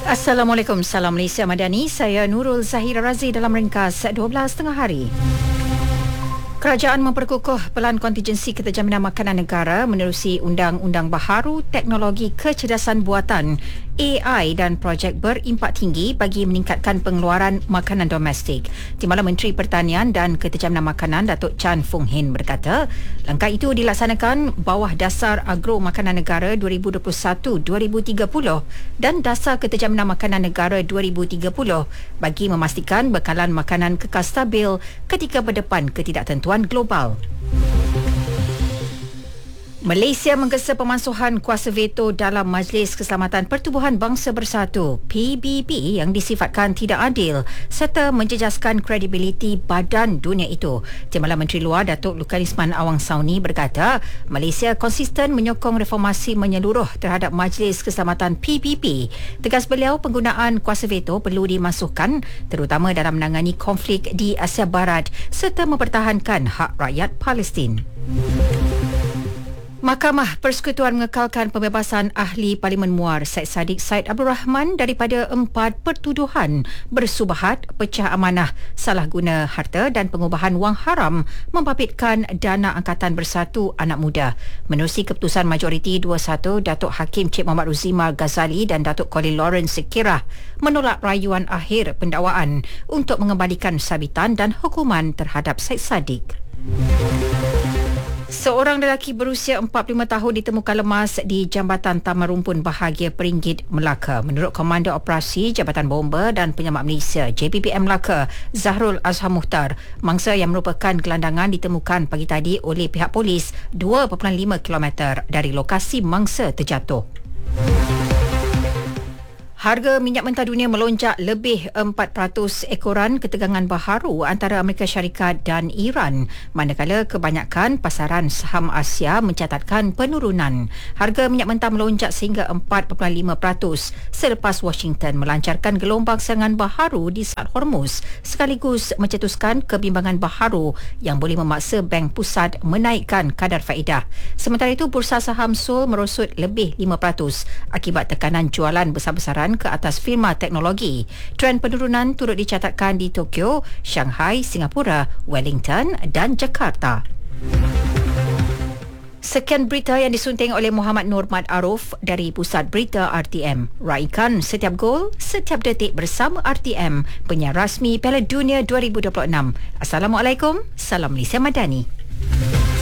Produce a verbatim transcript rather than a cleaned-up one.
Assalamualaikum, salam Malaysia Madani. Saya Nurul Zahira Razi dalam ringkas dua belas tengah hari. Kerajaan memperkukuh pelan kontingensi Keterjaminan Makanan Negara menerusi Undang-Undang Baharu Teknologi Kecerdasan Buatan A I dan projek berimpak tinggi bagi meningkatkan pengeluaran makanan domestik. Timbalan Menteri Pertanian dan Keterjaminan Makanan Datuk Chan Fung Hin berkata, langkah itu dilaksanakan bawah Dasar Agro Makanan Negara dua ribu dua puluh satu hingga dua ribu tiga puluh dan Dasar Keterjaminan Makanan Negara dua ribu tiga puluh bagi memastikan bekalan makanan kekal stabil ketika berdepan ketidaktentuan global. Malaysia menggesa pemansuhan kuasa veto dalam Majlis Keselamatan Pertubuhan Bangsa Bersatu P B B yang disifatkan tidak adil serta menjejaskan kredibiliti badan dunia itu. Timbalan Menteri Luar Datuk Lukanisman Awang Sauni berkata, Malaysia konsisten menyokong reformasi menyeluruh terhadap Majlis Keselamatan P B B. Tegas beliau, penggunaan kuasa veto perlu dimasukkan terutama dalam menangani konflik di Asia Barat serta mempertahankan hak rakyat Palestin. Mahkamah Persekutuan mengekalkan pembebasan Ahli Parlimen Muar Syed Saddiq Syed Abdul Rahman daripada empat pertuduhan bersubahat, pecah amanah, salah guna harta dan pengubahan wang haram membabitkan dana Angkatan Bersatu Anak Muda. Menerusi keputusan majoriti dua satu, Datuk Hakim Cik Muhammad Ruzimar Ghazali dan Datuk Colin Lawrence Sekirah menolak rayuan akhir pendakwaan untuk mengembalikan sabitan dan hukuman terhadap Syed Saddiq. Seorang lelaki berusia empat puluh lima tahun ditemukan lemas di Jambatan Taman Rumpun Bahagia Peringgit, Melaka. Menurut Komander Operasi Jabatan Bomba dan Penyelamat Malaysia J P P M Melaka, Zahrul Azhar Muhtar, mangsa yang merupakan gelandangan ditemukan pagi tadi oleh pihak polis dua perpuluhan lima kilometer dari lokasi mangsa terjatuh. Harga minyak mentah dunia melonjak lebih empat peratus ekoran ketegangan baharu antara Amerika Syarikat dan Iran, manakala kebanyakan pasaran saham Asia mencatatkan penurunan. Harga minyak mentah melonjak sehingga empat perpuluhan lima peratus selepas Washington melancarkan gelombang serangan baharu di Selat Hormuz sekaligus mencetuskan kebimbangan baharu yang boleh memaksa Bank Pusat menaikkan kadar faedah. Sementara itu, bursa saham Seoul merosot lebih lima peratus akibat tekanan jualan besar-besaran ke atas firma teknologi. Trend penurunan turut dicatatkan di Tokyo, Shanghai, Singapura, Wellington dan Jakarta. Sekian berita yang disunting oleh Muhammad Nur Mat Aruf dari Pusat Berita R T M. Raikan setiap gol, setiap detik bersama R T M, penyiar rasmi Piala Dunia dua ribu dua puluh enam. Assalamualaikum, salam Malaysia Madani.